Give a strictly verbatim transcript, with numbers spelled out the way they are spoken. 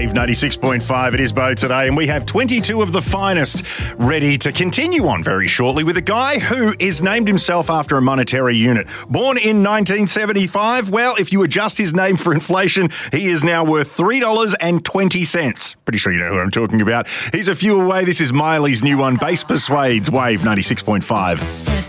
Wave ninety-six point five. It is Bo today, and we have twenty-two of the finest ready to continue on very shortly with a guy who is named himself after a monetary unit. Born in nineteen seventy-five, well, if you adjust his name for inflation, he is now worth three dollars and twenty cents. Pretty sure you know who I'm talking about. He's a few away. This is Miley's new one, Bass Persuades, Wave ninety-six point five.